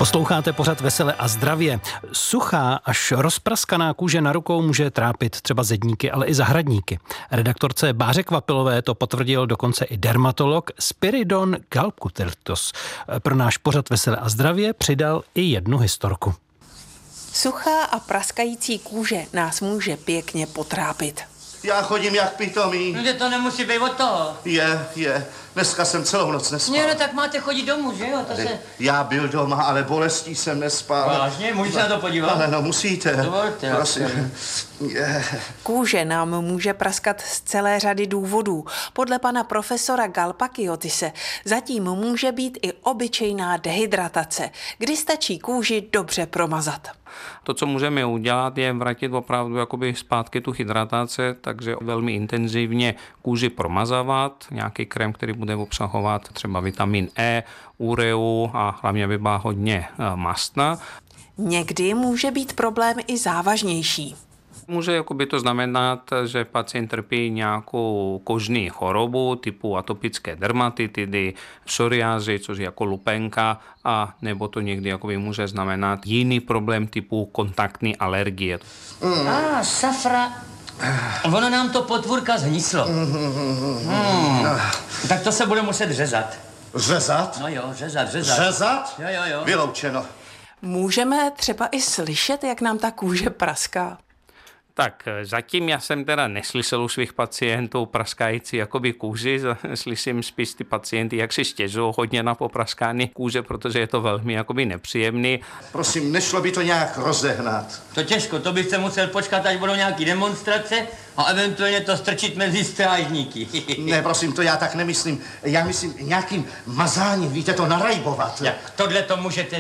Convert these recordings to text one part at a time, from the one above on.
Posloucháte pořad Vesele a zdravě. Suchá až rozpraskaná kůže na rukou může trápit třeba zedníky, ale i zahradníky. Redaktorce Báře Kvapilové to potvrdil dokonce i dermatolog Spiridon Galpkutirtos. Pro náš pořad Vesele a zdravě přidal i jednu historku. Suchá a praskající kůže nás může pěkně potrápit. Já chodím jak pitomý. No to nemusí být od toho. Je. Dneska jsem celou noc nespal. No tak máte chodit domů, že jo? Já byl doma, ale bolestí jsem nespal. Vážně? Můžu se na to podívat? Ale no musíte. Dovolte. Prosím. Kůže nám může praskat z celé řady důvodů. Podle pana profesora Galpakiotise zatím může být i obyčejná dehydratace, kdy stačí kůži dobře promazat. To, co můžeme udělat, je vrátit opravdu jakoby zpátky tu hydrataci, takže velmi intenzivně kůži promazávat, nějaký krém, který bude obsahovat třeba vitamin E, ureu a hlavně by byla hodně mastná. Někdy může být problém i závažnější. Může to znamenat, že pacient trpí nějakou kožní chorobu typu atopické dermatitidy, psoriázy, což je jako lupenka, a nebo to někdy může znamenat jiný problém typu kontaktní alergie. Safra. Ono nám to potvůrka zhníslo. Tak to se bude muset řezat. Řezat? No jo, řezat. Řezat? Jo. Vyloučeno. Můžeme třeba i slyšet, jak nám ta kůže praská. Tak zatím já jsem teda neslyšel u svých pacientů praskající kůži, slyším spíš ty pacienty, jak si stěžují hodně na popraskání kůže, protože je to velmi nepříjemný. Prosím, nešlo by to nějak rozehnat? To těžko, to byste musel počkat, až budou nějaký demonstrace a eventuálně to strčit mezi strážníky. Ne, prosím, to já tak nemyslím. Já myslím nějakým mazáním, víte, to narajbovat. Jak tohle to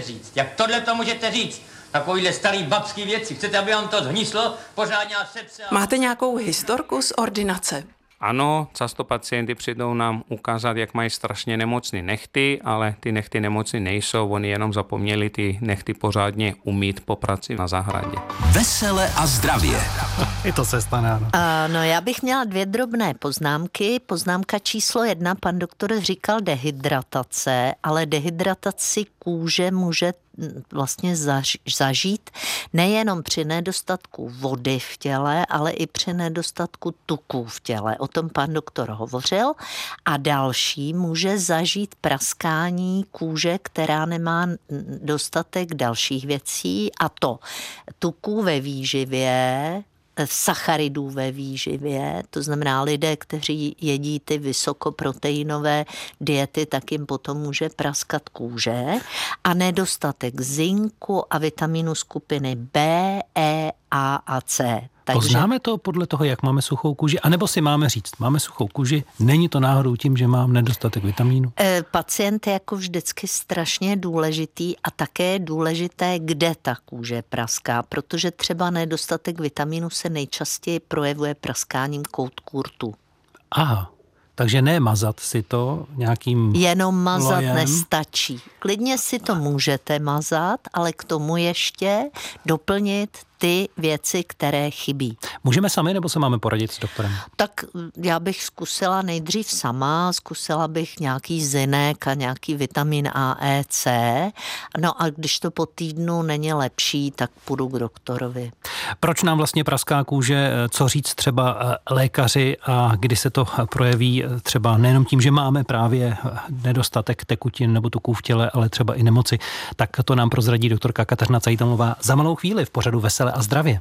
můžete říct? Takovýhle starý babský věci. Chcete, aby vám to zhníslo? Pořádně a sepse. Máte nějakou historku z ordinace? Ano, často pacienti přijdou nám ukázat, jak mají strašně nemocné nehty, ale ty nehty nemocné nejsou, oni jenom zapomněli ty nehty pořádně umýt po práci na zahradě. Vesele a zdravě. I to se stane, ano. No, já bych měla 2 drobné poznámky. Poznámka číslo 1, pan doktor říkal dehydratace, ale dehydrataci kůže může vlastně zažít nejenom při nedostatku vody v těle, ale i při nedostatku tuků v těle. O tom pan doktor hovořil. A další může zažít praskání kůže, která nemá dostatek dalších věcí, a to tuků ve výživě, sacharidů ve výživě, to znamená lidé, kteří jedí ty vysokoproteinové diety, tak jim potom může praskat kůže, a nedostatek zinku a vitaminu skupiny B, E, A a C. Takže poznáme to podle toho, jak máme suchou kůži, anebo si máme říct, máme suchou kůži, není to náhodou tím, že mám nedostatek vitamínu? Pacient je jako vždycky strašně důležitý a také je důležité, kde ta kůže praská, protože třeba nedostatek vitamínu se nejčastěji projevuje praskáním koutků rtu. Aha. Takže ne mazat si to nějakým jenom mazat lojem nestačí. Klidně si to můžete mazat, ale k tomu ještě doplnit ty věci, které chybí. Můžeme sami, nebo se máme poradit s doktorem? Tak já bych zkusila nejdřív sama, zkusila bych nějaký zinek a nějaký vitamin A, E, C. No a když to po týdnu není lepší, tak půjdu k doktorovi. Proč nám vlastně praská kůže, co říct třeba lékaři, a kdy se to projeví třeba nejenom tím, že máme právě nedostatek tekutin nebo tuků v těle, ale třeba i nemoci, tak to nám prozradí doktorka Kateřina Cajtamová za malou chvíli v pořadu Vesele a zdravě.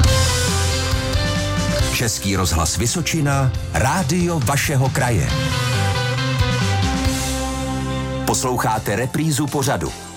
Český rozhlas Vysočina, rádio vašeho kraje. Posloucháte reprízu pořadu.